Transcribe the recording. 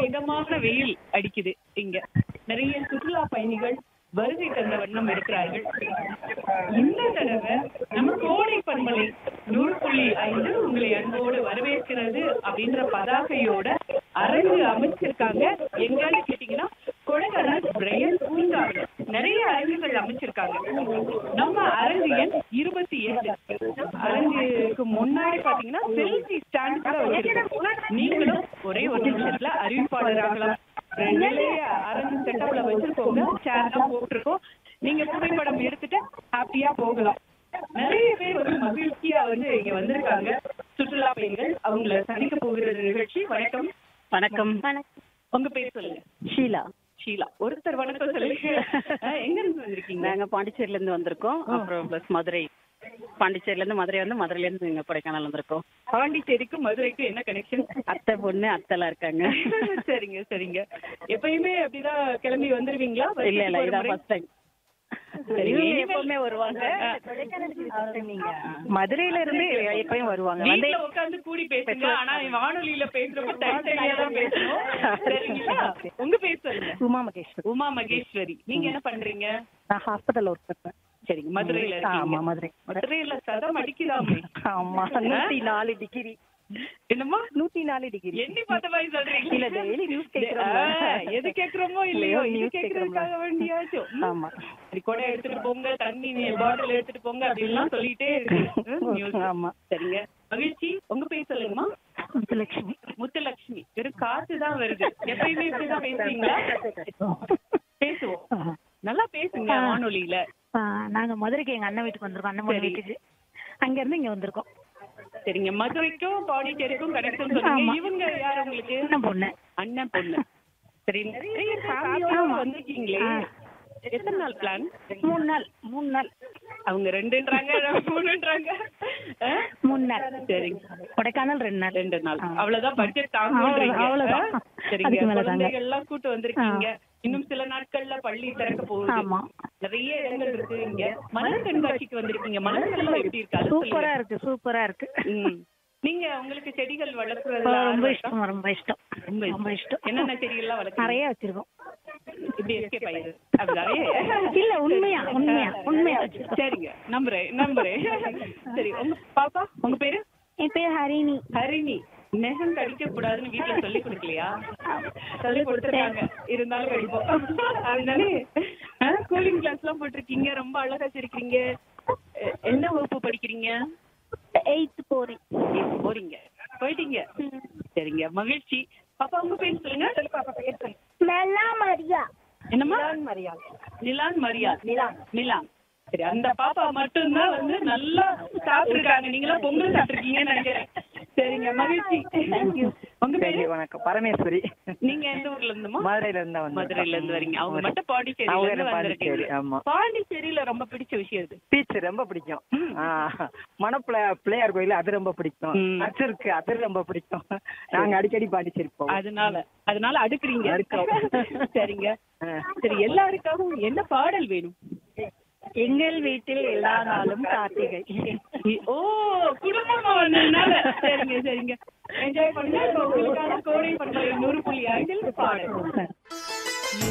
இதமான வெயில் அடிக்குது இங்க. நிறைய சுற்றுலா பயணிகள் வருகை தந்த வண்ணம் இருக்கிறார்கள். இந்த தடவை நம்ம கோடை பண்பலை 100.5 உங்களை அன்போடு வரவேற்கிறது அப்படின்ற பதாகையோட அரங்கு அமைச்சிருக்காங்க. எங்கன்னு கேட்டீங்கன்னா கொடைக்கானல் பிரையன் பூங்காவில் நிறைய அரங்குகள் அமைச்சிருக்காங்க. நம்ம அரங்கு எண் 28. அரங்குக்கு முன்னாடி பாத்தீங்கன்னா செல்ஃபி ஸ்டாண்ட் கூட வச்சிருக்கோம். நீங்களும் ஒரே ஒரு நிமிஷத்துல அறிவிப்பாளராகலாம். அரங்கு செட்டப்ல வச்சிருக்கோங்க, சேர் தான் போட்டிருக்கோம். நீங்க புகைப்படம் எடுத்துட்டு ஹாப்பியா போகலாம். நிறைய பேர் வந்து மகிழ்ச்சியா வந்து இங்க வந்திருக்காங்க சுற்றுலா பயணிகள். அவங்கள சந்திக்க போகிற நிகழ்ச்சி. வணக்கம். வணக்கம். உங்க பேர் சொல்லுங்க. ஷீலா. ஷீலா. ஒருத்தர் வணக்கம் சொல்லுங்க. எங்க இருந்து வந்திருக்கீங்க? நாங்க பாண்டிச்சேரியில இருந்து வந்திருக்கோம். அப்புறம் பிளஸ் மதுரை. பாண்டிச்சேரியில இருந்து மதுரை வந்து மதுரையில இருந்து இங்க கொடைக்கானல் வந்திருக்கோம். பாண்டிச்சேரிக்கும் மதுரைக்கும் என்ன கனெக்ஷன்? அத்தை பொண்ணு அத்தெல்லாம் இருக்காங்க. சரிங்க சரிங்க. எப்பயுமே அப்படிதான் கிளம்பி வந்துருவீங்களா? இல்ல இல்ல, இதான் ஃபர்ஸ்ட் டைம். எப்பவுமே வருவாங்க. மதுரையில இருந்து எப்பயும் வருவாங்க. வந்து உட்காந்து கூடி பேசுங்க. ஆனா வானொலியில பேசுறப்ப தனித்தனியா தான் பேசணும். சரிங்களா? உங்க பேர் சொல்லுங்க. உமா மகேஸ்வரி. உமா மகேஸ்வரி. நீங்க என்ன பண்றீங்க? நான் ஹாஸ்பிட்டல் ஒர்க் பண்றேன். சரிங்க. மதுரையில இருக்கீங்க. ஆமா, மதுரை. மதுரையில சதம் அடிக்குதாமே. ஆமா, 104 டிகிரி. என்னமா 104 டிகிரி? எண்ணி பார்த்த மாதிரி சொல்றீங்க. இல்ல, டெய்லி நியூஸ் கேக்குறோம். எது கேக்குறோமோ இல்லையோ இது கேக்குறதுக்காக வேண்டியாச்சும். ஆமா. கொடை எடுத்துட்டு போங்க, தண்ணி பாட்டில் எடுத்துட்டு போங்க அப்படின்லாம் சொல்லிட்டே இருக்கு. ஆமா. சரிங்க. மகிழ்ச்சி. உங்க பேர் சொல்லுங்கம்மா. முத்துலட்சுமி. முத்துலட்சுமி. வெறும் காத்து தான் வருது. எப்பயுமே இப்படிதான் பேசுவீங்களா? பேசுவோம். நல்லா பேசுங்க வானொலியில. நாங்க மதுரைக்கு எங்க அண்ணன் வீட்டுக்கு வந்திருக்கோம். அண்ணன் வீட்டுக்கு அங்க இருந்து இங்க வந்திருக்கோம். சரிங்க. மதுரைக்கும் பாண்டிச்சேரிக்கும் கனெக்ஷன் சொல்லுங்க. இவங்க யார் உங்களுக்கு? அண்ணன் பொண்ணு. அண்ணன் பொண்ணு. சரி. நிறைய ஃபேமிலியோட வந்திருக்கீங்களே. எத்தனை நாள் பிளான்? 3 நாள். 3 நாள். அவங்க 2ன்றாங்க, 3ன்றாங்க. 3 நாள். சரிங்க. கொடைக்கானல் 2 நாள். 2 நாள். அவ்வளவுதான் பட்ஜெட் தாங்குறீங்க. அவ்வளவுதான். சரிங்க. குழந்தைகள் எல்லாம் கூட்டு வந்திருக்கீங்க. இன்னும் சில நாட்கள்ல பள்ளி திறக்க போகுது. ஆமா. நிறைய இடங்கள் இருக்கு இங்க. மலர் கண்காட்சிக்கு வந்திருக்கீங்க. மலர்கள் எல்லாம் எப்படி இருக்கு? சூப்பரா இருக்கு. சூப்பரா இருக்கு. நீங்க உங்களுக்கு செடிகள் வளர்க்கறது ரொம்ப இஷ்டம். ரொம்ப இஷ்டம். ரொம்ப இஷ்டம். என்னென்ன செடிகள்லாம் வளர்க்க? நிறைய வச்சிருக்கோம். இப்படி எஸ்கேப் ஆயிரு அப்படிதானே? இல்ல, உண்மையா உண்மையா உண்மையா. சரிங்க. நம்புறேன். சரி. உங்க பாப்பா, உங்க பேரு? என் பேர் ஹரிணி. ஹரிணி. நெகம் கடிக்க கூடாதுன்னு வீட்டுல சொல்லி கொடுக்கலையா? சொல்லி கொடுத்துருக்காங்க. இருந்தாலும் கடிப்போம். அதனாலே கூலிங் கிளாஸ் எல்லாம் போட்டிருக்கீங்க. ரொம்ப அழகா வச்சிருக்கீங்க. என்ன வகுப்பு படிக்கிறீங்க? 8th போறீங்க. போயிட்டீங்க. சரிங்க. மகிழ்ச்சி. பாப்பா உங்க பேர் சொல்லுங்க. பாப்பா பேர் சொல்லுங்க. மரியா. என்னம்மா? மரியா. நிலான் மரியா. நிலான். சரி. அந்த பாப்பா மட்டும்தான் வந்து நல்லா சாப்பிட்டுருக்காங்க. நீங்களாம் பொங்கல் சாப்பிட்டுருக்கீங்கன்னு நினைக்கிறேன். சரிங்க. மகிழ்ச்சி. உங்க பேரு? வணக்கம். பரமேஸ்வரி. நீங்க எந்த ஊர்ல இருந்துமா? மதுரையில இருந்தா வந்து. மதுரையில இருந்து வரீங்க. அவங்க மட்டும் பாண்டிச்சேரியில இருந்து வந்திருக்கீங்க. ஆமா. பாண்டிச்சேரியில ரொம்ப பிடிச்ச விஷயம் இது. பீச் ரொம்ப பிடிக்கும். பிள்ளையார் கோயில் அது ரொம்ப பிடிக்கும். சர்ச் இருக்கு அது ரொம்ப பிடிக்கும். நாங்க அடிக்கடி பாண்டிச்சேரி போவோம். அதனால அடுக்குறீங்க. சரிங்க. சரி. எல்லாருக்காகவும் என்ன பாடல் வேணும்? எங்கள் வீட்டில் எல்லா நாளும் கார்த்திகை. ஓ, குடும்பமா வந்ததுனால. சரிங்க. என்ஜாய் பண்ணுங்க. கோடை பண்பலை 100.5 பாடல்.